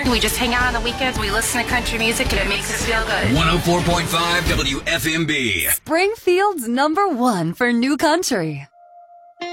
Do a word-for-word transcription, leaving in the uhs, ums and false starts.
We just hang out on the weekends. We listen to country music, and it makes us feel good. one oh four point five W F M B. Springfield's number one for new country.